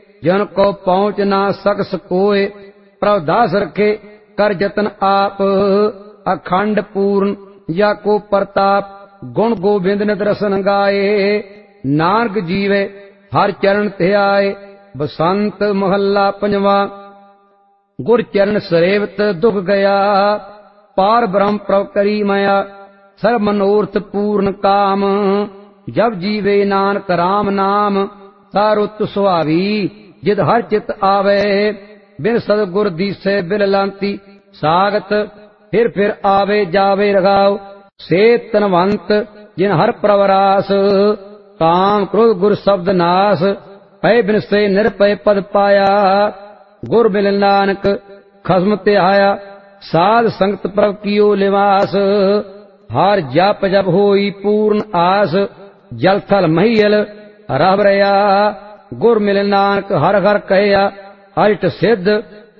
जन को पहुँच ना सकस कोय। प्रभ दास रखे कर जतन आप, अखंड पूर्ण या को प्रताप। गुण गोबिंद नित रसन गाए, नानक जीवे हर चरण ते आए। बसंत महला पंजवा। गुर चरण सरेवत दुख गया, पार ब्रह्म प्रभ करी मया। सर्व मनोरथ पूर्ण काम, जब जीवे नानक राम नाम। सारुत सुहावी जिद हर चित आवे, बिन सतगुर दीसे बिल लांती। सागत फिर आवे जावे रघाव, से तनवंत जिन हर प्रवरास। काम क्रोध गुर शब्द नाश, पै बिन से निरपय पद पाया। गुर मिल नानक खसम ते आया, साध संगत प्रभ कियो निवास। हर जप जप होई पूर्ण आस, जल थल महियल रह रया। गुर मिल नानक हर हर कहया, अष्ट सिद्ध